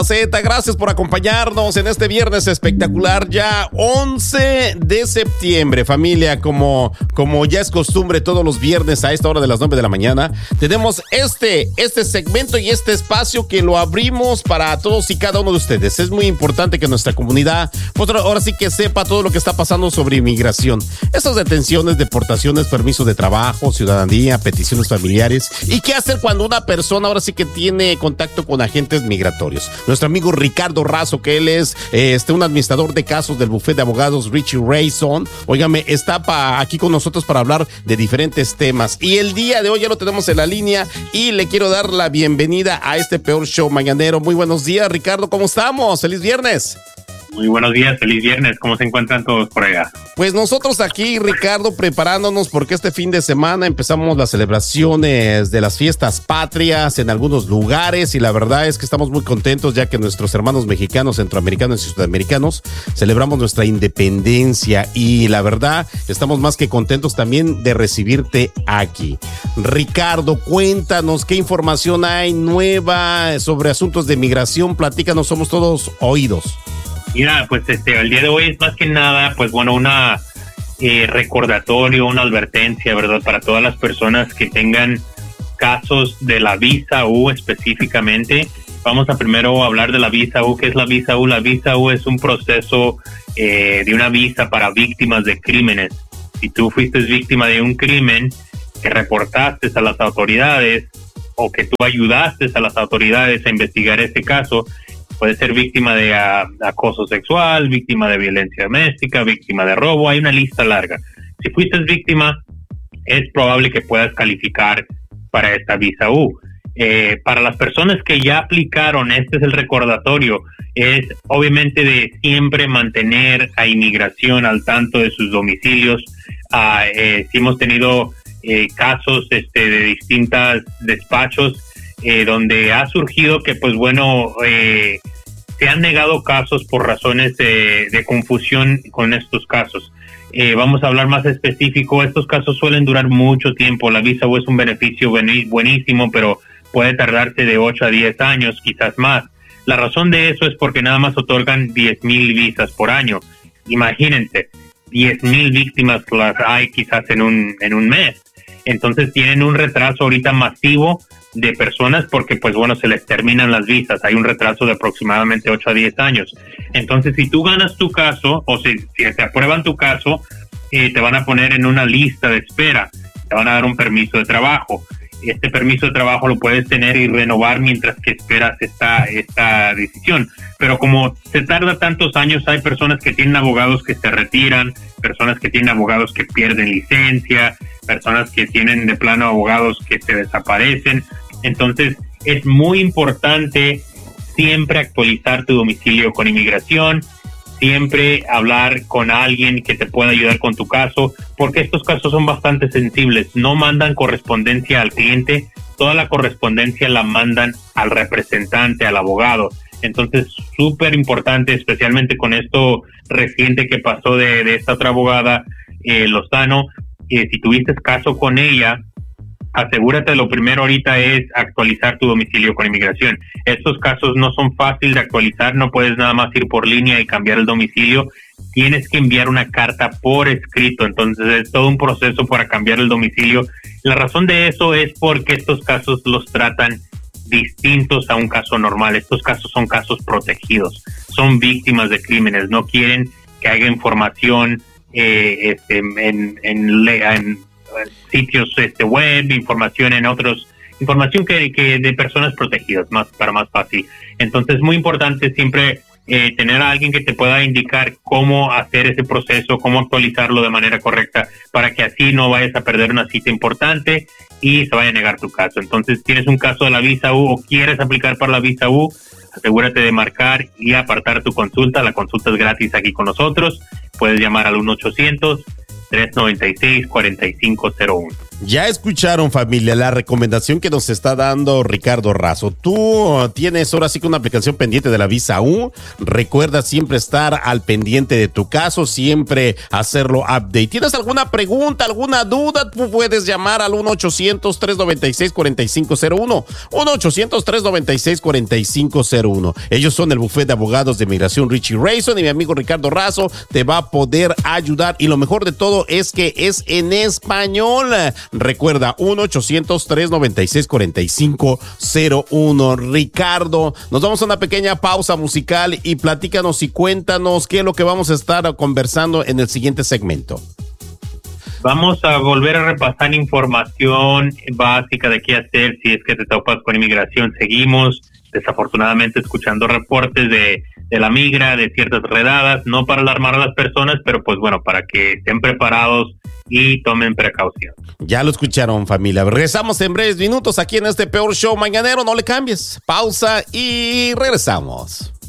Z, gracias por acompañarnos en este viernes espectacular, ya 11 de septiembre, familia, como ya es costumbre todos los viernes a esta hora de las 9 de la mañana, tenemos este segmento y este espacio que lo abrimos para todos y cada uno de ustedes. Es muy importante que nuestra comunidad, pues ahora sí que sepa todo lo que está pasando sobre inmigración, esas detenciones, deportaciones, permiso de trabajo, ciudadanía, peticiones familiares y qué hacer cuando una persona ahora sí que tiene contacto con agentes migratorios. Nuestro amigo Ricardo Razo, que él es un administrador de casos del bufete de abogados Richie Rayson, óigame, está aquí con nosotros para hablar de diferentes temas. Y el día de hoy ya lo tenemos en la línea y le quiero dar la bienvenida a este peor show mañanero. Muy buenos días, Ricardo, ¿cómo estamos? ¡Feliz viernes! Muy buenos días, feliz viernes. ¿Cómo se encuentran todos por allá? Pues nosotros aquí, Ricardo, preparándonos porque este fin de semana empezamos las celebraciones de las fiestas patrias en algunos lugares y la verdad es que estamos muy contentos ya que nuestros hermanos mexicanos, centroamericanos y sudamericanos celebramos nuestra independencia y la verdad estamos más que contentos también de recibirte aquí. Ricardo, cuéntanos qué información hay nueva sobre asuntos de migración, platícanos, somos todos oídos. Mira, pues el día de hoy es más que nada, pues bueno, una recordatorio, una advertencia, ¿verdad? Para todas las personas que tengan casos de la visa U específicamente. Vamos a primero hablar de la visa U. ¿Qué es la visa U? La visa U es un proceso de una visa para víctimas de crímenes. Si tú fuiste víctima de un crimen que reportaste a las autoridades o que tú ayudaste a las autoridades a investigar ese caso, puede ser víctima de acoso sexual, víctima de violencia doméstica, víctima de robo, hay una lista larga. Si fuiste víctima, es probable que puedas calificar para esta visa U. Para las personas que ya aplicaron, este es el recordatorio, es obviamente de siempre mantener a inmigración al tanto de sus domicilios. Si hemos tenido casos de distintos despachos donde ha surgido que, pues bueno, se han negado casos por razones de confusión con estos casos. Vamos a hablar más específico. Estos casos suelen durar mucho tiempo. La visa U es un beneficio buenísimo, pero puede tardarse de 8 a 10 años, quizás más. La razón de eso es porque nada más otorgan 10,000 visas por año. Imagínense, 10,000 víctimas las hay quizás en un mes. Entonces tienen un retraso ahorita masivo de personas porque, pues bueno, se les terminan las visas. Hay un retraso de aproximadamente 8 a 10 años. Entonces, si tú ganas tu caso o si te aprueban tu caso, te van a poner en una lista de espera. Te van a dar un permiso de trabajo. Este permiso de trabajo lo puedes tener y renovar mientras que esperas esta decisión. Pero como se tarda tantos años, hay personas que tienen abogados que se retiran, personas que tienen abogados que pierden licencia, personas que tienen de plano abogados que se desaparecen. Entonces, es muy importante siempre actualizar tu domicilio con inmigración, siempre hablar con alguien que te pueda ayudar con tu caso, porque estos casos son bastante sensibles. No mandan correspondencia al cliente, toda la correspondencia la mandan al representante, al abogado. Entonces, súper importante, especialmente con esto reciente que pasó de esta otra abogada, Lozano. Si tuviste caso con ella, asegúrate, lo primero ahorita es actualizar tu domicilio con inmigración. Estos casos no son fáciles de actualizar, no puedes nada más ir por línea y cambiar el domicilio. Tienes que enviar una carta por escrito, entonces es todo un proceso para cambiar el domicilio. La razón de eso es porque estos casos los tratan distintos a un caso normal. Estos casos son casos protegidos, son víctimas de crímenes, no quieren que haya información en sitios web, información en otros, información que de personas protegidas, para más fácil. Entonces es muy importante siempre tener a alguien que te pueda indicar cómo hacer ese proceso, cómo actualizarlo de manera correcta, para que así no vayas a perder una cita importante y se vaya a negar tu caso. Entonces, tienes un caso de la visa U o quieres aplicar para la visa U, asegúrate de marcar y apartar tu consulta. La consulta es gratis aquí con nosotros. Puedes llamar al 1-800-396-4501. Ya escucharon, familia, la recomendación que nos está dando Ricardo Razo. Tú tienes ahora sí que una aplicación pendiente de la visa U. Recuerda siempre estar al pendiente de tu caso, siempre hacerlo update. ¿Tienes alguna pregunta, alguna duda? Tú puedes llamar al 1-800-396-4501. 1-800-396-4501. Ellos son el bufete de abogados de migración Richie Rayson y mi amigo Ricardo Razo te va a poder ayudar. Y lo mejor de todo es que es en español. Recuerda, 1-800-396-4501. Ricardo, nos vamos a una pequeña pausa musical y platícanos y cuéntanos qué es lo que vamos a estar conversando en el siguiente segmento. Vamos a volver a repasar información básica de qué hacer si es que te topas con inmigración. Seguimos, desafortunadamente, escuchando reportes de la migra, de ciertas redadas, no para alarmar a las personas, pero pues bueno, para que estén preparados y tomen precaución. Ya lo escucharon, familia. Regresamos en breves minutos aquí en este Peor Show Mañanero. No le cambies. Pausa y regresamos.